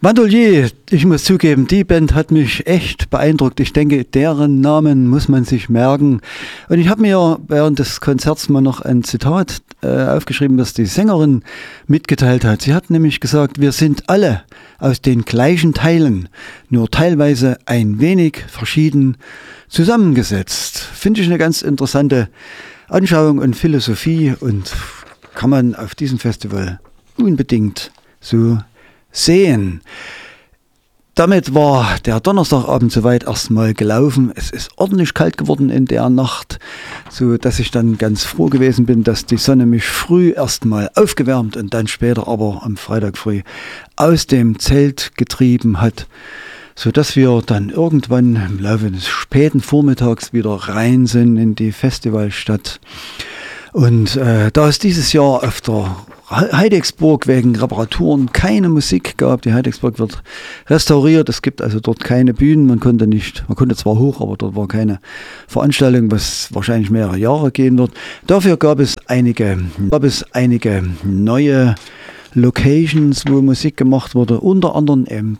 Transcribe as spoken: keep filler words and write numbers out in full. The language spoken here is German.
Mandolier, ich muss zugeben, die Band hat mich echt beeindruckt. Ich denke, deren Namen muss man sich merken. Und ich habe mir während des Konzerts mal noch ein Zitat äh, aufgeschrieben, das die Sängerin mitgeteilt hat. Sie hat nämlich gesagt, wir sind alle aus den gleichen Teilen, nur teilweise ein wenig verschieden zusammengesetzt. Finde ich eine ganz interessante Anschauung und Philosophie und kann man auf diesem Festival unbedingt so sehen. Damit war der Donnerstagabend soweit erstmal gelaufen. Es ist ordentlich kalt geworden in der Nacht, so dass ich dann ganz froh gewesen bin, dass die Sonne mich früh erstmal aufgewärmt und dann später aber am Freitag früh aus dem Zelt getrieben hat, so dass wir dann irgendwann im Laufe des späten Vormittags wieder rein sind in die Festivalstadt. Und äh, da es dieses Jahr auf der Heidecksburg wegen Reparaturen keine Musik gab, die Heidecksburg wird restauriert, es gibt also dort keine Bühnen, man konnte nicht, man konnte zwar hoch, aber dort war keine Veranstaltung, was wahrscheinlich mehrere Jahre gehen wird. Dafür gab es einige, gab es einige neue Locations, wo Musik gemacht wurde, unter anderem eben